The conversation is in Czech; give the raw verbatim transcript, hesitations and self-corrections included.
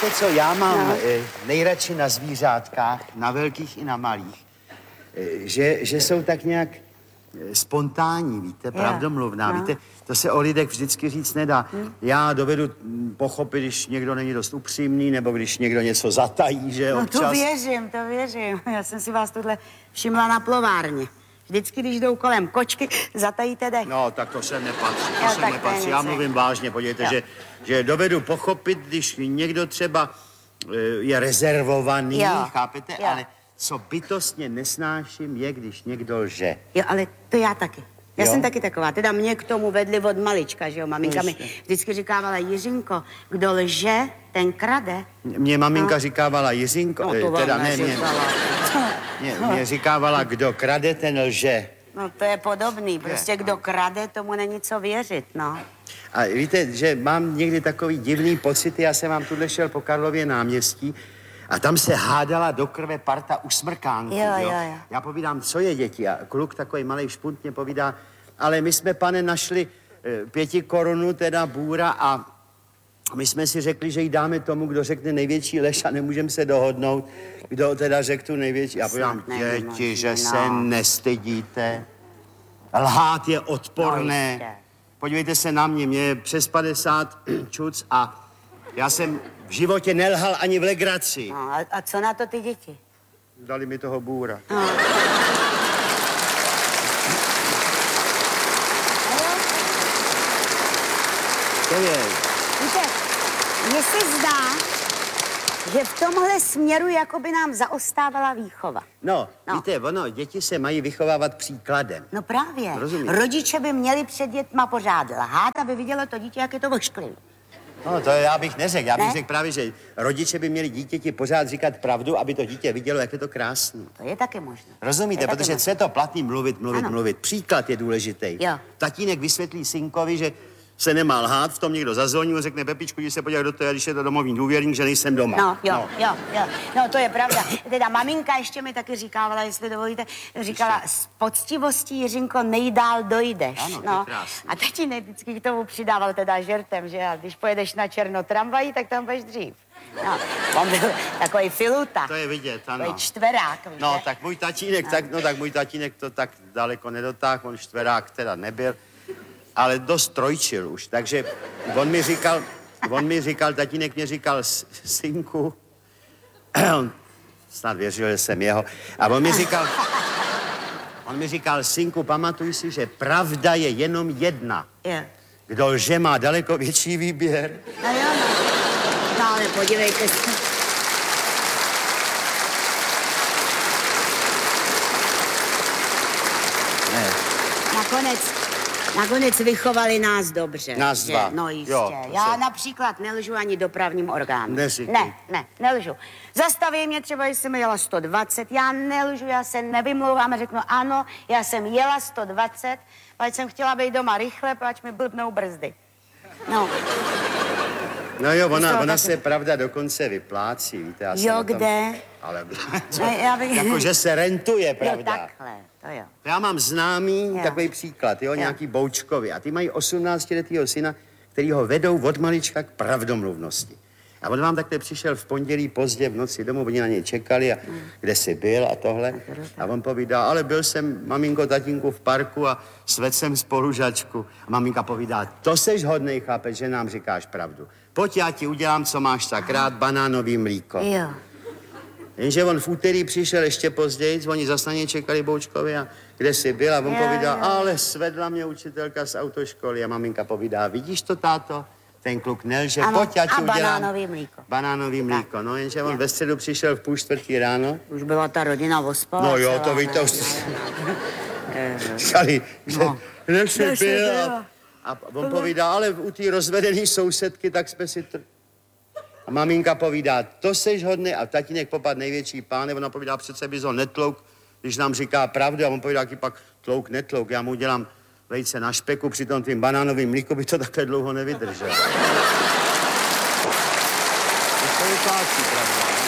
víte co, já mám no. eh, nejradši na zvířátkách, na velkých i na malých, eh, že, že jsou tak nějak eh, spontánní, víte, Jo. pravdomluvná, no. víte, to se o lidech vždycky říct nedá. Hmm. Já dovedu hm, pochopit, když někdo není dost upřímný, nebo když někdo něco zatají, že No občas... to věřím, to věřím. Já jsem si vás tohle všimla na plovárně. Vždycky, když jdou kolem kočky, zatajíte dech. No, tak to se nepatří, to Jo, se tak nepatří. to je Já něco. mluvím vážně, podívejte, Jo. že, že dovedu pochopit, když někdo třeba eh, je rezervovaný, Jo. chápete, Jo. ale co bytostně nesnáším je, když někdo lže. Jo, ale to já taky. Já Jo? jsem taky taková. Teda mě k tomu vedli od malička, že jo. Maminka mi Ještě. vždycky říkávala, Jiřinko, kdo lže, ten krade. Mě maminka No. říkávala Jiřinko, No eh, to vám teda ne, mě, neříkala. mě, mě říkávala, kdo krade, ten lže. No to je podobný. Prostě kdo krade, tomu není co věřit, no. A víte, že mám někdy takový divný pocity, já jsem vám tuhle šel po Karlově náměstí a tam se hádala do krve parta usmrkánků, Jo, jo, jo. Já povídám, co je děti? A kluk takový malý špunt mě povídá, ale my jsme, pane, našli e, pěti korunu, teda bůra a my jsme si řekli, že jí dáme tomu, kdo řekne největší lež a nemůžeme se dohodnout, kdo teda řekl tu největší. Já povídám, Snad nevím, děti, že no. se nestydíte. Lhát je odporné. No, jistě. Podívejte se na mě, mě je přes padesát čuc a já jsem v životě nelhal ani v legraci. No, a, a co na to ty děti? Dali mi toho bůra. No. To je. Víte, mně se zdá, že v tomhle směru jakoby nám zaostávala výchova. No, No. víte, ono, děti se mají vychovávat příkladem. No právě. Rozumíte? Rodiče by měli před dětma pořád lhát, aby vidělo to dítě, jak je to ošklivý. No, to já bych neřekl. Já bych Ne? řekl právě, že rodiče by měli dítěti pořád říkat pravdu, aby to dítě vidělo, jak je to krásný. To je taky možné. Rozumíte, Je taky protože co je to platný mluvit, mluvit, Ano. mluvit. Příklad je důležitý. Jo. Tatínek vysvětlí synkovi, že se nemá lhát, v tom někdo zazvoní, on řekne, Pepičku, jdi se podívat do toho, když je to domovní důvěrník, že nejsem doma. No, jo, no. jo, jo. No, to je pravda. Teda maminka ještě mi taky říkávala, jestli dovolíte, říkala, s poctivostí, Jiřinko, nejdál dojdeš. Ano, to je no. krásný. A tatínek vždycky k tomu přidával teda žertem, že a když pojedeš na černo tramvají, tak tam budeš dřív. No, on byl takový filuta. To je vidět, ano. Takový čtverák, víte? No, tak můj tatínek, tak, no tak můj tatínek to tak daleko nedotáhl, on čtverák teda nebyl, ale dost trojčil už, takže on mi říkal, on mi říkal, tatínek mě říkal, "S- synku, on snad věřil, že jsem jeho, a on mi říkal, on mi říkal, synku, pamatuj si, že pravda je jenom jedna. Je. Kdo lže, má daleko větší výběr. No jo, no. No, ale podívejte se. Ne. Nakonec, nakonec vychovali nás dobře. Nás že? dva. No jistě. Jo, to Já se- například nelžu ani dopravním orgánu. Neříkej. Ne, ne, nelžu. Zastaví mě třeba, když jsem jela sto dvacet, já nelžu, já se nevymlouvám a řeknu ano, já jsem jela sto dvacet, ale jsem chtěla být doma rychle, pač mi blbnou brzdy. No, No jo, ona, toho ona taky- se pravda dokonce vyplácí, víte. Já jsem jo, o tom- kde? Ale Ne, já bych- jakože se rentuje, Jo, pravda. takhle, to jo. Já mám známý Jo. takový příklad, jo, Jo. nějaký Boučkovi. A ty mají osmnáctiletýho syna, který ho vedou od malička k pravdomluvnosti. A on vám takhle přišel v pondělí pozdě v noci domů, oni na něj čekali a kde jsi byl a tohle. A on povídá, ale byl jsem, maminko, tatínku, v parku a svedl jsem spolužačku. A maminka povídá, to seš hodnej, chápeš, že nám říkáš pravdu. Pojď, já ti udělám, co máš tak rád, banánový mlíko. Jo. Jenže on v úterý přišel ještě později, oni zase na něj čekali Boučkovi a kde jsi byl a on Jo, povídá, jo. ale svedla mě učitelka z autoškoly a maminka povídá, vidíš to, táto? Ten kluk nelže, Ano, pojď, já ti a udělám. banánový mlíko. Banánový mlíko, no jenže on ve středu přišel v půl čtvrtý ráno. Už byla ta rodina ospala. No jo, celá, to víte, ne? už Eh, říkali, že No. kde jsi Kde jsi byl? byl? A, a on povídá, ale u té rozvedené sousedky, tak jsme si tr... A maminka povídá, to seš hodný, a tatínek popad největší páne, ona povídá, přece bys ho netlouk, když nám říká pravdu, a on povídá, jaký pak tlouk, netlouk, já mu udělám vejce na špeku, při tom tvým banánovým mlíku by to takhle dlouho nevydržel. To je vyplácí, pravda.